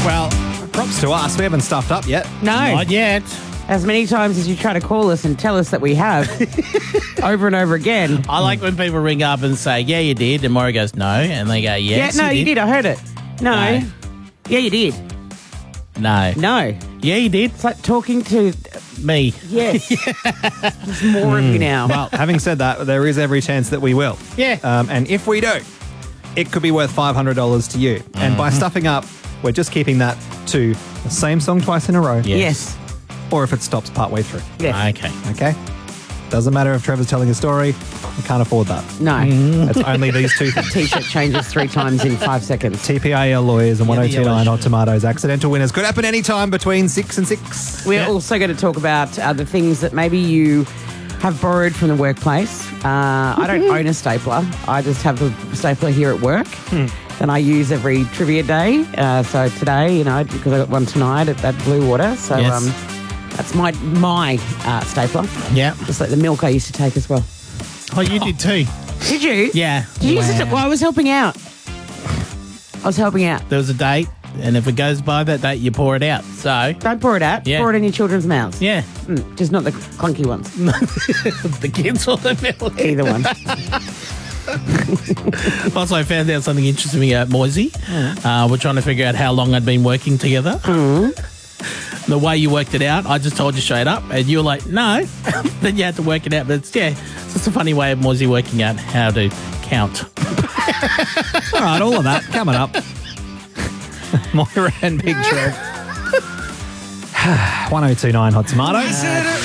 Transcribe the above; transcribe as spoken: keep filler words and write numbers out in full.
Well, props to us. We haven't stuffed up yet. No. Not yet. As many times as you try to call us and tell us that we have, over and over again. I like when people ring up and say, yeah, you did. And Maury goes, no. And they go, yes, yeah, no, you you did. did. I heard it. No. No. Yeah, you did. No. No. Yeah, you did. It's like talking to... Me. Yes. There's more of you now. Well, having said that, there is every chance that we will. Yeah. Um, and if we do, it could be worth five hundred dollars to you. And by stuffing up, we're just keeping that to the same song twice in a row. Yeah. Yes. Or if it stops partway through. Yes. Okay. Okay? Doesn't matter if Trevor's telling a story. We can't afford that. No. It's only these two things. T-shirt changes three times in five seconds. T P A L lawyers and Yeah, the ten twenty-nine yellow Hot shirt. Tomatoes accidental winners. Could happen any time between six and six. We're Yeah. also going to talk about uh, the things that maybe you have borrowed from the workplace. Uh, I don't own a stapler. I just have the stapler here at work. And I use every trivia day. Uh, so today, you know, because I got one tonight at that Blue Water. So Yes. um, that's my my uh, stapler. Yeah. Just like the milk I used to take as well. Oh, you did too. Did you? Yeah. Did you use it? Wow. Well, I was helping out. I was helping out. There was a date, and if it goes by that date, you pour it out. So, Don't pour it out. Yeah. Pour it in your children's mouths. yeah. Mm, just not the clunky ones. The kids or the milk. Either one. Also, I found out something interesting about Moisey. Uh, we're trying to figure out how long I'd been working together. The way you worked it out, I just told you straight up, and you were like, no. Then you had to work it out. But it's, yeah, it's just a funny way of Moisey working out how to count. All right, all of that coming up. Moira and Big Trev. ten twenty-nine Hot Tomatoes.